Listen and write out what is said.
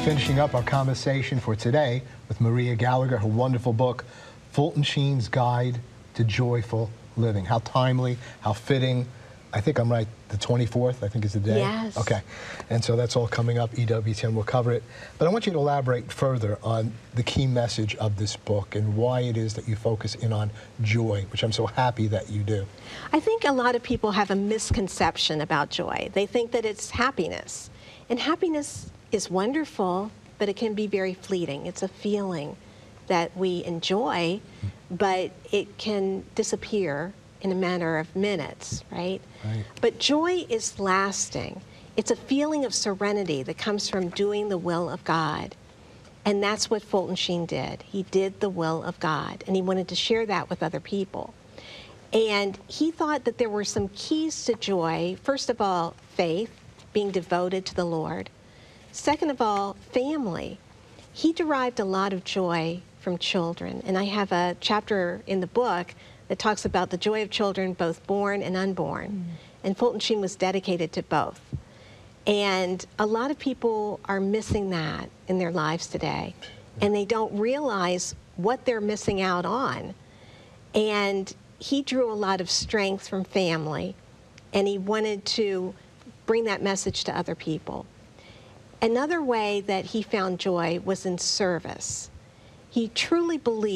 finishing up our conversation for today with Maria Gallagher, her wonderful book, Fulton Sheen's Guide to Joyful Living. How timely, how fitting. I think I'm right, the 24th, I think is the day? Yes. Okay. And so that's all coming up. EWTN will cover it. But I want you to elaborate further on the key message of this book and why it is that you focus in on joy, which I'm so happy that you do. I think a lot of people have a misconception about joy. They think that it's happiness. And happiness is wonderful, but it can be very fleeting. It's a feeling that we enjoy, but it can disappear in a matter of minutes, right? Right. But joy is lasting. It's a feeling of serenity that comes from doing the will of God. And that's what Fulton Sheen did. He did the will of God, and he wanted to share that with other people. And he thought that there were some keys to joy. First of all, faith, being devoted to the Lord. Second of all, family. He derived a lot of joy from children. And I have a chapter in the book that talks about the joy of children, both born and unborn. And Fulton Sheen was dedicated to both. And a lot of people are missing that in their lives today. And they don't realize what they're missing out on. And he drew a lot of strength from family, and he wanted to bring that message to other people. Another way that he found joy was in service. He truly believed